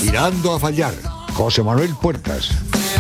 Tirando a fallar, José Manuel Puertas.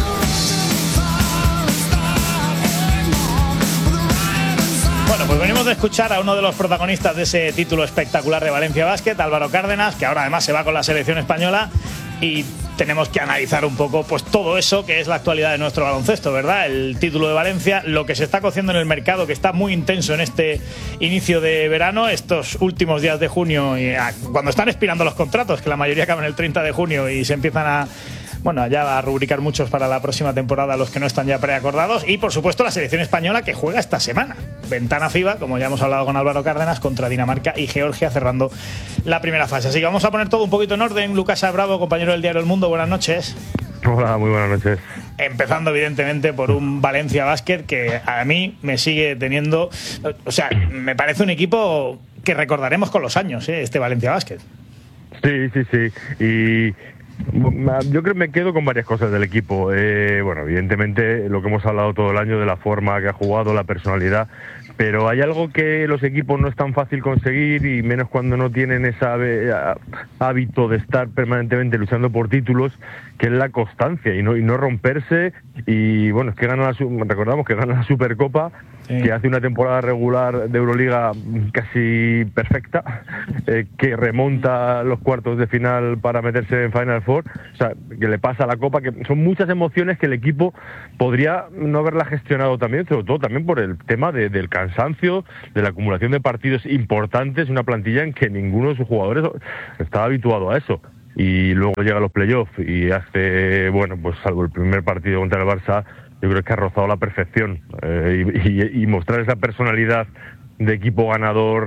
Bueno, pues venimos de escuchar a uno de los protagonistas de ese título espectacular de Valencia Basket, Álvaro Cárdenas, que ahora además se va con la selección española, y tenemos que analizar un poco pues todo eso que es la actualidad de nuestro baloncesto, ¿verdad? El título de Valencia, lo que se está cociendo en el mercado, que está muy intenso en este inicio de verano, estos últimos días de junio, y cuando están expirando los contratos, que la mayoría acaban el 30 de junio y se empiezan a... Bueno, ya va a rubricar muchos para la próxima temporada, los que no están ya preacordados. Y, por supuesto, la selección española que juega esta semana. Ventana FIBA, como ya hemos hablado con Álvaro Cárdenas, contra Dinamarca y Georgia, cerrando la primera fase. Así que vamos a poner todo un poquito en orden. Lucas Abravo, compañero del diario El Mundo, buenas noches. Hola, muy buenas noches. Empezando, evidentemente, por un Valencia Basket que a mí me sigue teniendo... O sea, me parece un equipo que recordaremos con los años, este Valencia Basket. Sí. Y... yo creo que me quedo con varias cosas del equipo. Bueno, evidentemente lo que hemos hablado todo el año de la forma que ha jugado, la personalidad, pero hay algo que los equipos no es tan fácil conseguir, y menos cuando no tienen ese hábito de estar permanentemente luchando por títulos, que es la constancia y no romperse. Y bueno, es que recordamos que gana la Supercopa, sí, que hace una temporada regular de Euroliga casi perfecta, que remonta los cuartos de final para meterse en Final Four, o sea, que le pasa la Copa, que son muchas emociones que el equipo podría no haberla gestionado también, sobre todo también por el tema del cansancio, de la acumulación de partidos importantes, una plantilla en que ninguno de sus jugadores estaba habituado a eso. Y luego llega a los playoffs y hace, bueno, pues salvo el primer partido contra el Barça, yo creo que ha rozado la perfección, y mostrar esa personalidad de equipo ganador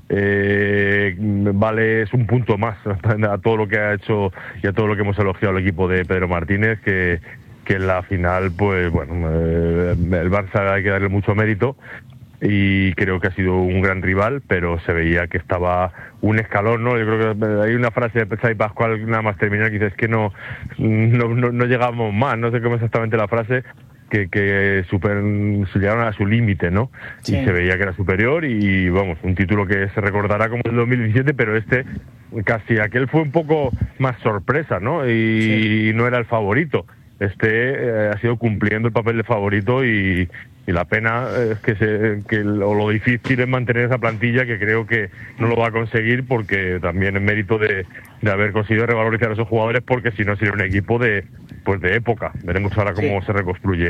es un punto más a todo lo que ha hecho y a todo lo que hemos elogiado al equipo de Pedro Martínez, que en la final, pues bueno, el Barça hay que darle mucho mérito, y creo que ha sido un gran rival, pero se veía que estaba un escalón, ¿no? Yo creo que hay una frase de Xavi Pascual, nada más terminar, que dice, es que no llegamos más, no sé cómo exactamente la frase, que llegaron a su límite, ¿no? Sí. Y se veía que era superior, y vamos, un título que se recordará como el 2017, pero casi aquel fue un poco más sorpresa, ¿no? Y sí, no era el favorito. Ha sido cumpliendo el papel de favorito, y la pena es lo difícil es mantener esa plantilla, que creo que no lo va a conseguir, porque también es mérito de haber conseguido revalorizar a esos jugadores, porque si no sería un equipo de época. Veremos ahora cómo se reconstruye.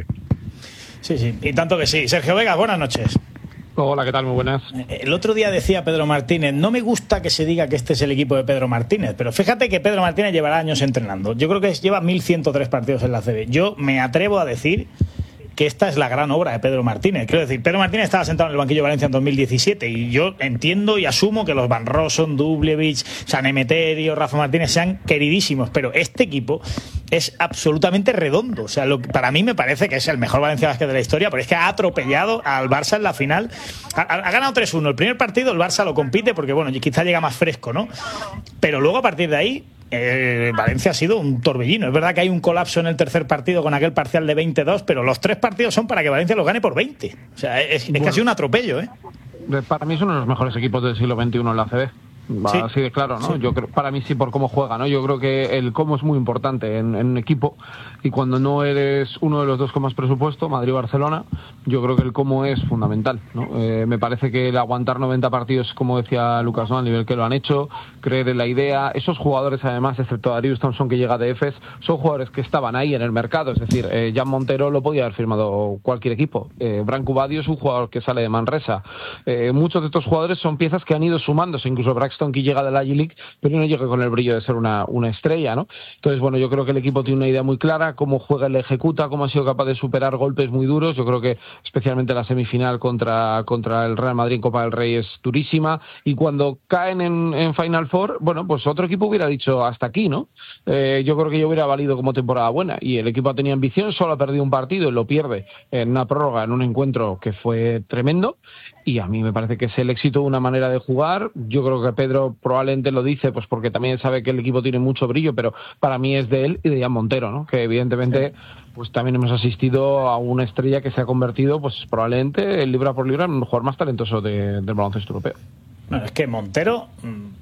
Sí, y tanto que sí. Sergio Vega, buenas noches. Hola, ¿qué tal? Muy buenas. El otro día decía Pedro Martínez, no me gusta que se diga que este es el equipo de Pedro Martínez, pero fíjate que Pedro Martínez llevará años entrenando. Yo creo que lleva 1.103 partidos en la CB. Yo me atrevo a decir que esta es la gran obra de Pedro Martínez. Quiero decir, Pedro Martínez estaba sentado en el banquillo de Valencia en 2017, y yo entiendo y asumo que los Van Rossum, Dubljevic, San Emeterio, Rafa Martínez sean queridísimos, pero este equipo es absolutamente redondo. O sea, para mí me parece que es el mejor Valencia Basket de la historia, pero es que ha atropellado al Barça en la final. Ha ganado 3-1. El primer partido el Barça lo compite porque, bueno, quizá llega más fresco, ¿no? Pero luego, a partir de ahí, Valencia ha sido un torbellino. Es verdad que hay un colapso en el tercer partido con aquel parcial de 22, pero los 3 partidos son para que Valencia los gane por 20. O sea, es que ha sido un atropello, ¿eh? Para mí es uno de los mejores equipos del siglo XXI en la ACB. Sí. Así de claro, ¿no? Sí. Yo creo, para mí sí, por cómo juega, ¿no? Yo creo que el cómo es muy importante en un equipo, y cuando no eres uno de los dos con más presupuesto, Madrid o Barcelona, yo creo que el cómo es fundamental, ¿no? Me parece que el aguantar 90 partidos, como decía Lucas, ¿no? Al nivel que lo han hecho, creer en la idea, esos jugadores además, excepto Darius Thompson, que llega de EFES, son jugadores que estaban ahí en el mercado, es decir, Jan Montero lo podía haber firmado cualquier equipo, Branco Badio es un jugador que sale de Manresa, muchos de estos jugadores son piezas que han ido sumándose, incluso Braxton, que llega de la G-League, pero no llega con el brillo de ser una estrella, ¿no? Entonces, bueno, yo creo que el equipo tiene una idea muy clara, cómo juega y le ejecuta, cómo ha sido capaz de superar golpes muy duros. Yo creo que especialmente la semifinal contra el Real Madrid en Copa del Rey es durísima, y cuando caen en Final Four, bueno, pues otro equipo hubiera dicho hasta aquí, ¿no? Yo creo que yo hubiera valido como temporada buena, y el equipo tenía ambición, solo ha perdido un partido y lo pierde en una prórroga, en un encuentro que fue tremendo, y a mí me parece que es el éxito de una manera de jugar. Yo creo que Pedro probablemente lo dice pues porque también sabe que el equipo tiene mucho brillo, pero para mí es de él y de Jan Montero, ¿no? Que evidentemente pues también hemos asistido a una estrella que se ha convertido pues probablemente libra por libra en un jugador más talentoso del baloncesto europeo. Bueno, es que Montero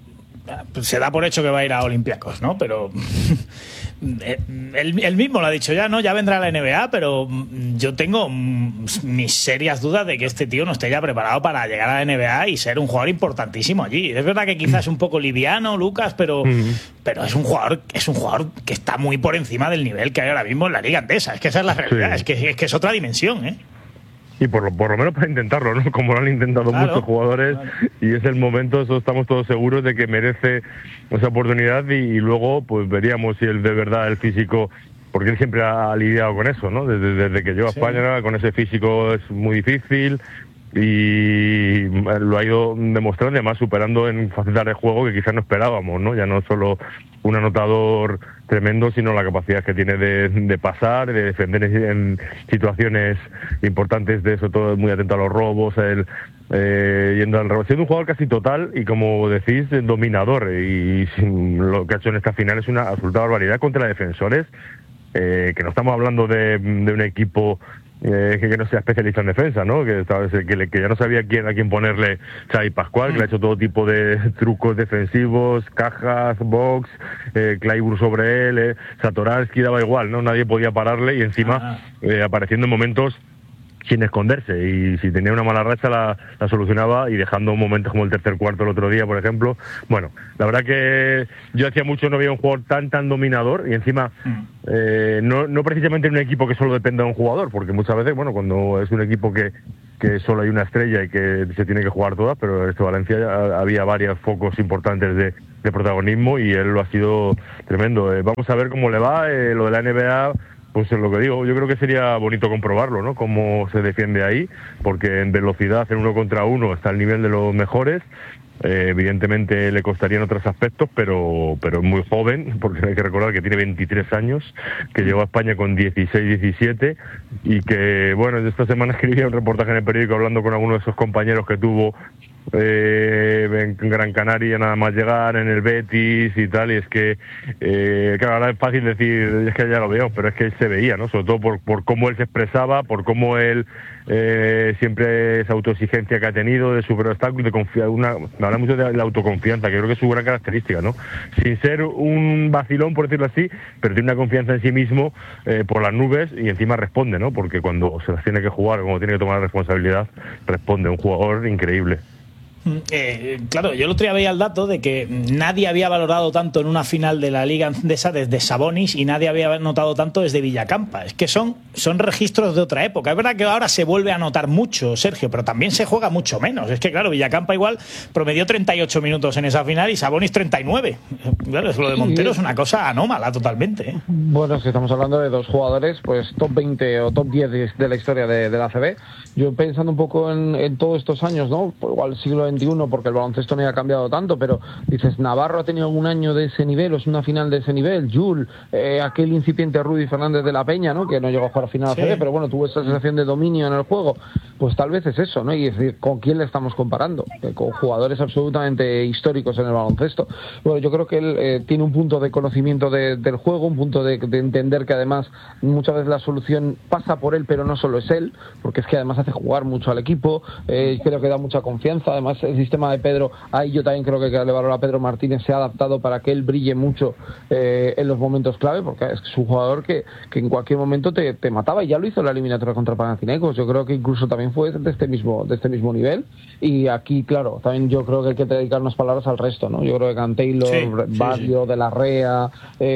se da por hecho que va a ir a Olympiacos, ¿no? Pero él mismo lo ha dicho ya, ¿no? Ya vendrá la NBA, pero yo tengo mis serias dudas de que este tío no esté ya preparado para llegar a la NBA y ser un jugador importantísimo allí. Es verdad que quizás es un poco liviano, Lucas, pero es un jugador que está muy por encima del nivel que hay ahora mismo en la Liga Andesa. Es que esa es la realidad, sí. es que es otra dimensión, ¿eh? Y por lo menos para intentarlo, ¿no? Como lo han intentado muchos jugadores, y es el momento, eso estamos todos seguros de que merece esa oportunidad, y luego pues veríamos si él de verdad el físico, porque él siempre ha lidiado con eso, ¿no? Desde que llegó a España, con ese físico es muy difícil, y lo ha ido demostrando, además superando en facetas de juego que quizás no esperábamos, ¿no? Ya no solo un anotador tremendo, sino la capacidad que tiene de pasar, de defender en situaciones importantes, de eso todo, muy atento a los robos, yendo al rebote, siendo un jugador casi total y, como decís, dominador, y lo que ha hecho en esta final es una absoluta barbaridad contra defensores, que no estamos hablando de un equipo que no sea especialista en defensa, ¿no? Que ya no sabía a quién ponerle Xavi Pascual, que le ha hecho todo tipo de trucos defensivos, cajas, box, Clyburn sobre él, Satoransky, daba igual, ¿no? Nadie podía pararle, y encima apareciendo en momentos sin esconderse, y si tenía una mala racha la solucionaba, y dejando momentos como el tercer cuarto el otro día, por ejemplo. Bueno, la verdad que yo hacía mucho no veía un jugador tan dominador, y encima no precisamente en un equipo que solo dependa de un jugador, porque muchas veces, bueno, cuando es un equipo que solo hay una estrella y que se tiene que jugar todas, pero en este Valencia había varios focos importantes de protagonismo, y él lo ha sido tremendo. Vamos a ver cómo le va lo de la NBA. Pues es lo que digo, yo creo que sería bonito comprobarlo, ¿no? Cómo se defiende ahí, porque en velocidad, en 1 contra 1, está al nivel de los mejores. Evidentemente le costaría en otros aspectos, pero es muy joven, porque hay que recordar que tiene 23 años, que llegó a España con 16, 17, y que, bueno, esta semana escribía un reportaje en el periódico hablando con algunos de esos compañeros que tuvo en Gran Canaria nada más llegar, en el Betis y tal, y es que claro, ahora es fácil decir, es que ya lo veo, pero es que él se veía, ¿no? Sobre todo por cómo él se expresaba, por cómo él siempre esa autoexigencia que ha tenido de superar obstáculos, habla mucho de la autoconfianza, que creo que es su gran característica, ¿no? Sin ser un vacilón, por decirlo así, pero tiene una confianza en sí mismo por las nubes, y encima responde, ¿no? Porque cuando se las tiene que jugar, cuando tiene que tomar la responsabilidad, responde. Un jugador increíble. Claro, yo el otro día veía el dato de que nadie había valorado tanto en una final de la Liga Andesa desde Sabonis, y nadie había notado tanto desde Villacampa. Es que son registros de otra época. Es verdad que ahora se vuelve a notar mucho, Sergio, pero también se juega mucho menos. Es que, claro, Villacampa igual promedió 38 minutos en esa final y Sabonis 39. Claro, lo de Montero es una cosa anómala totalmente, ¿eh? Bueno, es que estamos hablando de dos jugadores, pues top 20 o top 10 de la historia de la ACB. Yo pensando un poco en todos estos años, ¿no? Pues igual siglo XXI, porque el baloncesto no haya cambiado tanto, pero dices, Navarro ha tenido un año de ese nivel, o es una final de ese nivel, Jul, aquel incipiente Rudy Fernández de la Peña, ¿no? Que no llegó a jugar a final ACB, pero bueno, tuvo esa sensación de dominio en el juego. Pues tal vez es eso, ¿no? Y es decir, ¿con quién le estamos comparando? Con jugadores absolutamente históricos en el baloncesto. Bueno, yo creo que él tiene un punto de conocimiento del juego, un punto de entender que además muchas veces la solución pasa por él, pero no solo es él, porque es que además hace jugar mucho al equipo, creo que da mucha confianza. Además, el sistema de Pedro, ahí yo también creo que le valora a Pedro Martínez, se ha adaptado para que él brille mucho en los momentos clave, porque es un jugador que en cualquier momento te mataba, y ya lo hizo en la eliminatoria contra Panathinaikos. Yo creo que incluso también fue de este mismo nivel, y aquí, claro, también yo creo que hay que dedicar unas palabras al resto, ¿no? Yo creo que Can Taylor, Barrio, De la Rea,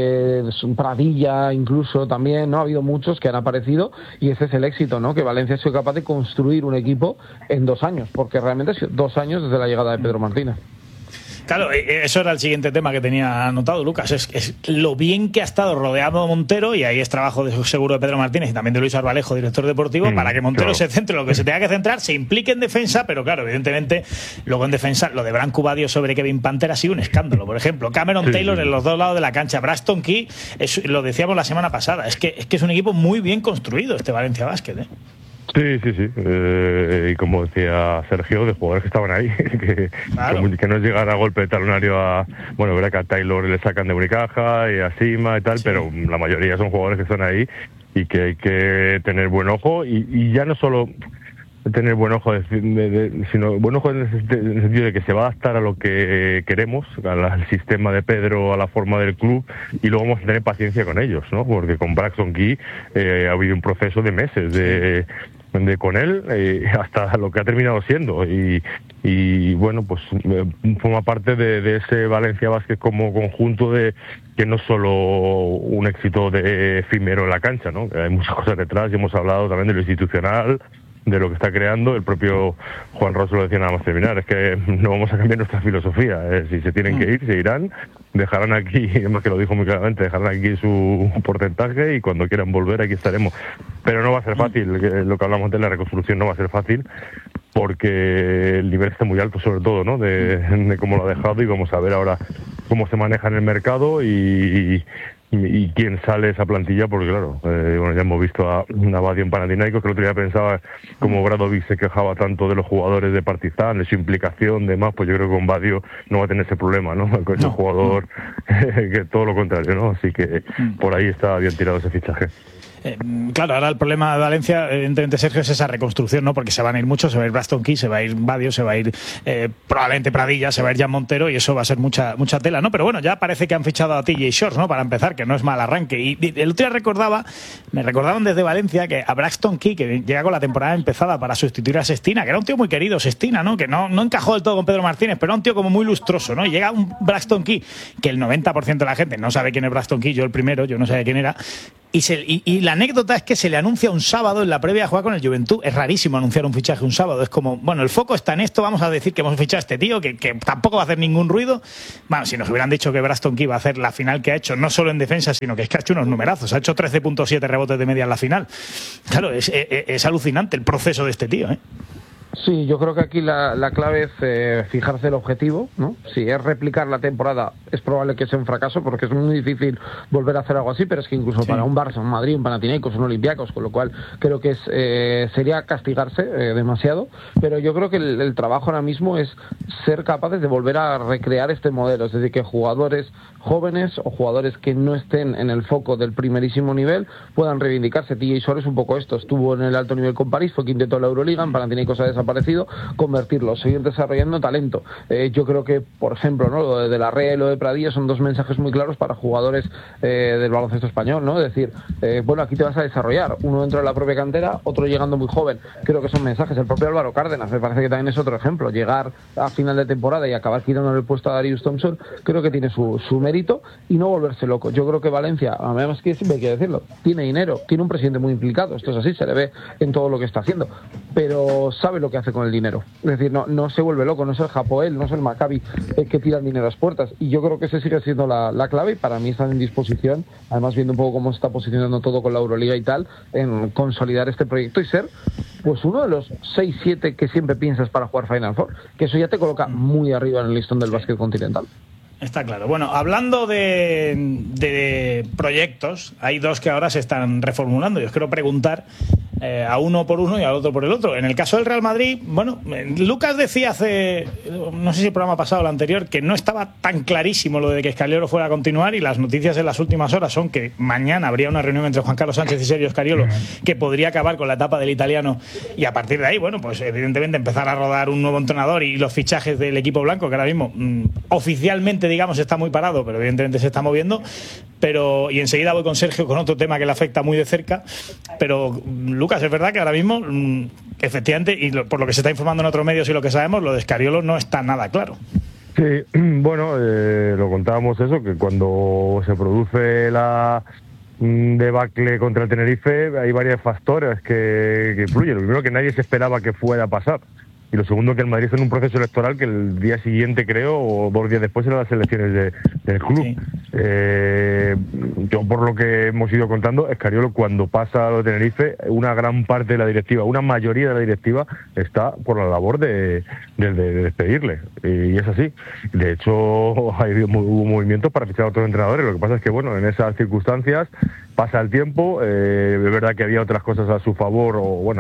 Pradilla incluso también, ¿no? Ha habido muchos que han aparecido, y ese es el éxito, ¿no? Que Valencia ha sido capaz de construir un equipo en 2 años, porque realmente ha sido 2 años desde la llegada de Pedro Martínez. Claro, eso era el siguiente tema que tenía anotado, Lucas. Es lo bien que ha estado rodeado Montero, y ahí es trabajo de seguro de Pedro Martínez y también de Luis Arbalejo, director deportivo, para que Montero se centre en lo que se tenga que centrar, se implique en defensa, pero claro, evidentemente, luego en defensa, lo de Branco Badio sobre Kevin Panther ha sido un escándalo. Por ejemplo, Cameron Taylor en los dos lados de la cancha, Braxton Key, lo decíamos la semana pasada, es que es un equipo muy bien construido este Valencia Basket, ¿eh? Sí. Y como decía Sergio, de jugadores que estaban ahí, que no es llegar a golpe de talonario a... Bueno, verá que a Taylor le sacan de Unicaja y a Sima y tal, pero la mayoría son jugadores que están ahí y que hay que tener buen ojo. Y ya no solo tener buen ojo, sino buen ojo en el sentido de que se va a adaptar a lo que queremos, al sistema de Pedro, a la forma del club, y luego vamos a tener paciencia con ellos, ¿no? Porque con Braxton Key ha habido un proceso de meses de con él hasta lo que ha terminado siendo, y bueno, pues forma parte de ese Valencia Basket como conjunto, de que no es solo un éxito de efímero en la cancha, ¿no? Que hay muchas cosas detrás, y hemos hablado también de lo institucional, de lo que está creando. El propio Juan Rosso lo decía nada más terminar, es que no vamos a cambiar nuestra filosofía, si se tienen que ir, se irán, dejarán aquí, además que lo dijo muy claramente, dejarán aquí su porcentaje, y cuando quieran volver aquí estaremos. Pero no va a ser fácil, lo que hablamos de la reconstrucción no va a ser fácil, porque el nivel está muy alto, sobre todo, ¿no? De cómo lo ha dejado, y vamos a ver ahora cómo se maneja en el mercado y quién sale esa plantilla, porque claro, bueno, ya hemos visto a Badio en Panathinaikos, que el otro día pensaba como Bradovic se quejaba tanto de los jugadores de Partizan, de su implicación, demás, pues yo creo que con Badio no va a tener ese problema, ¿no? Con ese jugador que todo lo contrario, ¿no? Así que por ahí está bien tirado ese fichaje. Claro, ahora el problema de Valencia, evidentemente, Sergio, es esa reconstrucción, ¿no? Porque se van a ir muchos, se va a ir Braxton Key, se va a ir Badio, se va a ir probablemente Pradilla, se va a ir Jan Montero, y eso va a ser mucha tela, ¿no? Pero bueno, ya parece que han fichado a TJ Shorts, ¿no? Para empezar, que no es mal arranque. Y el otro día me recordaban desde Valencia que a Braxton Key, que llega con la temporada empezada para sustituir a Sestina, que era un tío muy querido, Sestina, ¿no? Que no encajó del todo con Pedro Martínez, pero era un tío como muy lustroso, ¿no? Y llega un Braxton Key, que el 90% de la gente no sabe quién es Braxton Key, yo el primero, yo no sabía quién era. Y la anécdota es que se le anuncia un sábado en la previa a jugar con el Juventud. Es rarísimo anunciar un fichaje un sábado. Es como, bueno, el foco está en esto, vamos a decir que hemos fichado a este tío, que tampoco va a hacer ningún ruido. Bueno, si nos hubieran dicho que Braxton Key va a hacer la final que ha hecho, no solo en defensa, sino que es que ha hecho unos numerazos. Ha hecho 13.7 rebotes de media en la final. Claro, es alucinante el proceso de este tío, ¿eh? Sí, yo creo que aquí la clave es fijarse el objetivo, ¿no? Si es replicar la temporada, es probable que sea un fracaso, porque es muy difícil volver a hacer algo así, pero es que incluso para un Barça, un Madrid, un Panathinaikos, un Olympiacos, con lo cual creo que sería castigarse demasiado, pero yo creo que el trabajo ahora mismo es ser capaces de volver a recrear este modelo, es decir, que jugadores jóvenes o jugadores que no estén en el foco del primerísimo nivel puedan reivindicarse. TJ Shorts es un poco esto, estuvo en el alto nivel con París, fue quinteto de la Euroliga, en Panathinaikos ha desaparecido, convertirlo, seguir desarrollando talento. Yo creo que, por ejemplo, ¿no? Lo de la Rea y lo de Pradilla son dos mensajes muy claros para jugadores del baloncesto español, ¿no? Es decir, bueno, aquí te vas a desarrollar, uno dentro de la propia cantera, otro llegando muy joven. Creo que son mensajes. El propio Álvaro Cárdenas me parece que también es otro ejemplo, llegar a final de temporada y acabar quitándole el puesto a Darius Thompson, creo que tiene su mérito, y no volverse loco. Yo creo que Valencia, además que siempre hay que decirlo, tiene dinero, tiene un presidente muy implicado, esto es así, se le ve en todo lo que está haciendo, pero sabe lo que hace con el dinero. Es decir, no se vuelve loco, no es el Hapoel, no es el Maccabi que tiran dinero a las puertas, y yo creo que ese sigue siendo la clave, y para mí están en disposición, además viendo un poco cómo se está posicionando todo con la Euroliga y tal, en consolidar este proyecto y ser pues uno de los 6-7 que siempre piensas para jugar Final Four, que eso ya te coloca muy arriba en el listón del básquet continental. Está claro. Bueno, hablando de proyectos, hay dos que ahora se están reformulando. Yo os quiero preguntar a uno por uno y al otro por el otro. En el caso del Real Madrid, bueno, Lucas decía hace, no sé si el programa pasado o el anterior, que no estaba tan clarísimo lo de que Scariolo fuera a continuar, y las noticias en las últimas horas son que mañana habría una reunión entre Juan Carlos Sánchez y Sergio Scariolo que podría acabar con la etapa del italiano, y a partir de ahí, bueno, pues evidentemente empezar a rodar un nuevo entrenador y los fichajes del equipo blanco, que ahora mismo oficialmente, digamos, está muy parado, pero evidentemente se está moviendo. Y enseguida voy con Sergio con otro tema que le afecta muy de cerca. Pero Lucas, es verdad que ahora mismo, efectivamente, y por lo que se está informando en otros medios y lo que sabemos, lo de Scariolo no está nada claro. Sí, bueno, lo contábamos eso, que cuando se produce la debacle contra el Tenerife hay varios factores que influyen. Lo primero, que nadie se esperaba que fuera a pasar. Y lo segundo, que el Madrid está en un proceso electoral que el día siguiente, creo, o 2 días después, eran las elecciones del club. Sí. Yo, por lo que hemos ido contando, Scariolo, cuando pasa a lo de Tenerife, una gran parte de la directiva, una mayoría de la directiva, está por la labor de despedirle. Y es así. De hecho, hubo movimientos para fichar a otros entrenadores. Lo que pasa es que, bueno, en esas circunstancias pasa el tiempo. Es verdad que había otras cosas a su favor,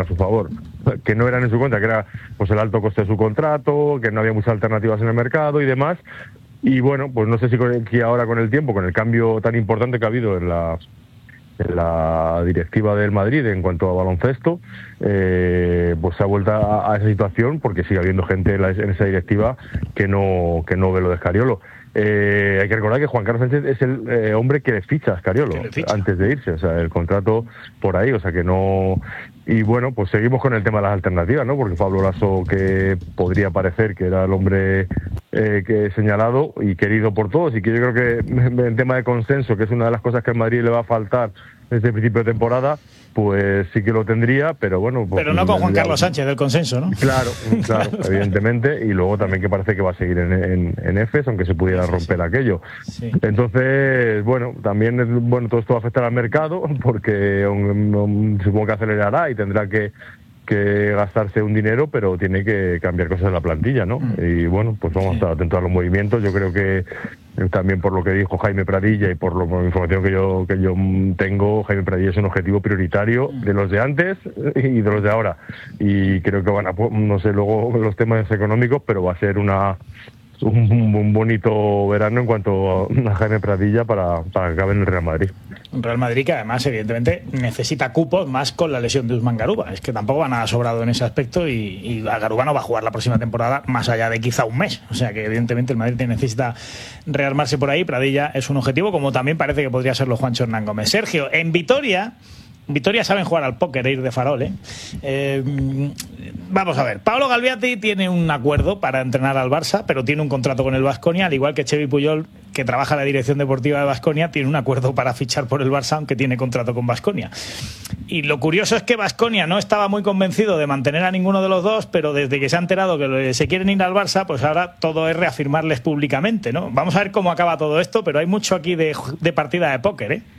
que no eran en su contra, que era pues el alto coste de su contrato, que no había muchas alternativas en el mercado y demás. Y bueno, pues no sé si ahora con el tiempo, con el cambio tan importante que ha habido en la directiva del Madrid en cuanto a baloncesto, pues se ha vuelto a esa situación porque sigue habiendo gente en esa directiva que no ve lo de Scariolo. Hay que recordar que Juan Carlos Sánchez es el hombre que le ficha a Scariolo antes de irse, o sea, el contrato por ahí, o sea que no... Y bueno, pues seguimos con el tema de las alternativas, ¿no? Porque Pablo Lasso, que podría parecer que era el hombre que he señalado y querido por todos, y que yo creo que el tema de consenso, que es una de las cosas que a Madrid le va a faltar desde el principio de temporada, pues sí que lo tendría, pero bueno... Pues, pero no con Juan Carlos Sánchez, del consenso, ¿no? Claro, evidentemente, y luego también que parece que va a seguir en EFES, aunque se pudiera romper aquello. Sí. Entonces, bueno, también todo esto va a afectar al mercado, porque supongo que acelerará y tendrá que gastarse un dinero, pero tiene que cambiar cosas en la plantilla, ¿no? Y bueno, pues vamos a estar atentos a los movimientos. Yo creo que también por lo que dijo Jaime Pradilla y por la información que yo tengo, Jaime Pradilla es un objetivo prioritario de los de antes y de los de ahora. Y creo que van a, no sé luego los temas económicos, pero va a ser un bonito verano en cuanto a Jaime Pradilla para que acabe en el Real Madrid. Un Real Madrid que además evidentemente necesita cupos más con la lesión de Usman Garuba. Es que tampoco va nada sobrado en ese aspecto y Garuba no va a jugar la próxima temporada más allá de quizá un mes. O sea que evidentemente el Madrid necesita rearmarse por ahí. Pradilla es un objetivo, como también parece que podría serlo Juancho Hernán Gómez. Sergio, en Vitoria saben jugar al póker e ir de farol, vamos a ver, Pablo Galbiati tiene un acuerdo para entrenar al Barça, pero tiene un contrato con el Baskonia, al igual que Xevi Puyol, que trabaja en la dirección deportiva de Baskonia, tiene un acuerdo para fichar por el Barça, aunque tiene contrato con Baskonia. Y lo curioso es que Baskonia no estaba muy convencido de mantener a ninguno de los dos, pero desde que se ha enterado que se quieren ir al Barça, pues ahora todo es reafirmarles públicamente, ¿no? Vamos a ver cómo acaba todo esto, pero hay mucho aquí de partida de póker,